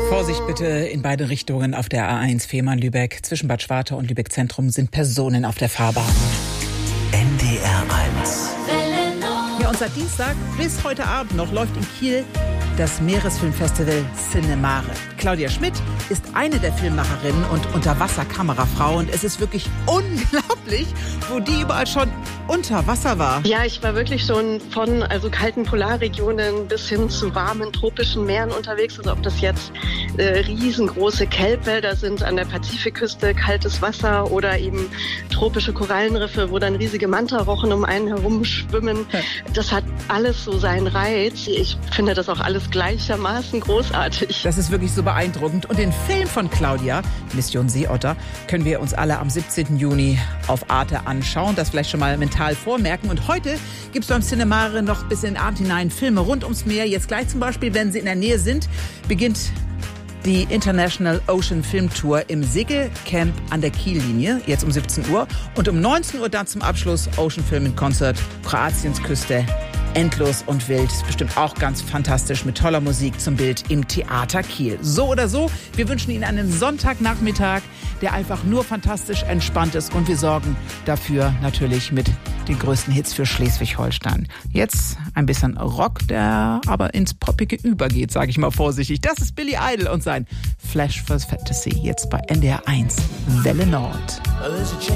Vorsicht bitte in beide Richtungen auf der A1 Fehmarn-Lübeck. Zwischen Bad Schwartau und Lübeck-Zentrum sind Personen auf der Fahrbahn. NDR 1. Ja, und seit Dienstag bis heute Abend noch läuft in Kiel das Meeresfilmfestival Cinemare. Claudia Schmidt ist eine der Filmemacherinnen und Unterwasserkamerafrau. Und es ist wirklich unglaublich, wo die überall schon unter Wasser war. Ja, ich war wirklich schon von kalten Polarregionen bis hin zu warmen tropischen Meeren unterwegs. Also ob das jetzt riesengroße Kelbwälder sind an der Pazifikküste, kaltes Wasser oder eben tropische Korallenriffe, wo dann riesige Mantarochen um einen herum schwimmen. Das hat alles so seinen Reiz. Ich finde das auch alles gleichermaßen großartig. Das ist wirklich so beeindruckend. Und den Film von Claudia, Mission Seeotter, können wir uns alle am 17. Juni auf Arte anschauen. Das vielleicht schon mal mental vormerken. Und heute gibt es beim Cinemare noch bis in den Abend hinein Filme rund ums Meer. Jetzt gleich zum Beispiel, wenn Sie in der Nähe sind, beginnt die International Ocean Film Tour im Segelcamp an der Kiellinie, jetzt um 17 Uhr. Und um 19 Uhr dann zum Abschluss Ocean Film in Concert, Kroatiens Küste, endlos und wild. Ist bestimmt auch ganz fantastisch mit toller Musik zum Bild im Theater Kiel. So oder so, wir wünschen Ihnen einen Sonntagnachmittag, der einfach nur fantastisch entspannt ist. Und wir sorgen dafür natürlich mit den größten Hits für Schleswig-Holstein. Jetzt ein bisschen Rock, der aber ins Poppige übergeht, sage ich mal vorsichtig. Das ist Billy Idol und sein Flash for Fantasy jetzt bei NDR 1 Welle Nord.